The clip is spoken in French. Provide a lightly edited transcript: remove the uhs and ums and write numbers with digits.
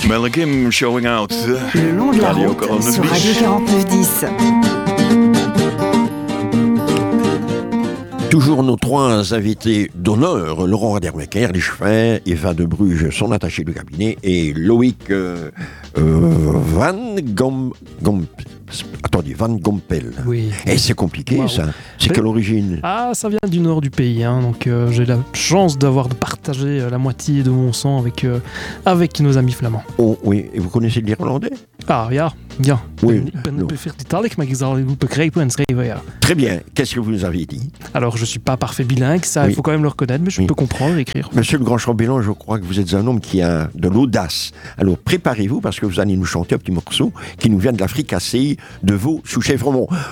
Mel Kim showing out. Le long de la Radio route 49.10. sur Radio 49.10. Toujours nos trois invités d'honneur, Laurent Raderbecker, Lichevin, Eva de Bruges, son attaché de cabinet, et Loïc Van Gompel. Oui. Et c'est compliqué, Wow. ça. C'est Mais- quelle origine? Ah, ça vient du nord du pays, hein, donc j'ai la chance de partager la moitié de mon sang avec nos amis flamands. Oh, oui, et vous connaissez l'irlandais? Ah, ja. Oui, Ik ben non. vertalig, maar ik zal het goed begrijpen en schrijven, ja. Très bien. Qu'est-ce que vous nous avez dit? Alors, je suis pas parfait bilingue, ça, Oui. il faut quand même le reconnaître, mais je Oui. peux comprendre et écrire. Monsieur le Grand Chambellan, je crois que vous êtes un homme qui a de l'audace. Alors préparez-vous parce que vous allez nous chanter un petit morceau qui nous vient de la fricassée de veau sous chèvremont.